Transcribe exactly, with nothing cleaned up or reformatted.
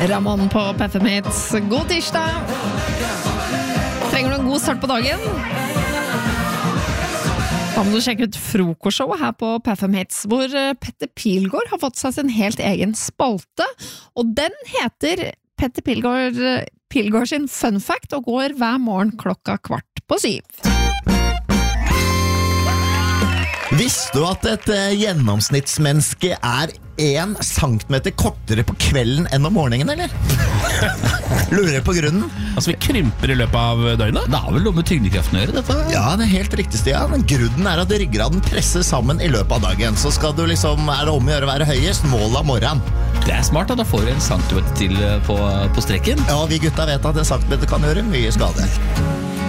Ramon på P F M Hits. God tirsdag. Trenger du en god start på dagen? Da må du sjekke ut frokostshowet her på P F M Hits, hvor Petter Pilgaard har fått seg sin helt egen spalte, og den heter Petter Pilgaard, Pilgaard sin Fun Fact, og går hver morgen klokka kvart på syv. Visste du at et uh, gjennomsnittsmenneske er en centimeter kortere på kvelden enn om morgenen, eller? Lurer på grunnen? Altså, vi krymper i løpet av døgnet? Det har vel noe med tyngdekraften å gjøre, dette? Ja, det er helt riktig, Stian. Grunnen er at ryggraden presser sammen i løpet av dagen. Så skal du liksom, er det om å gjøre å være høyest, mål av morgenen. Det er smart, da. Da får du en centimeter til på, på strekken. Ja, vi gutta vet at en centimeter kan gjøre mye skade.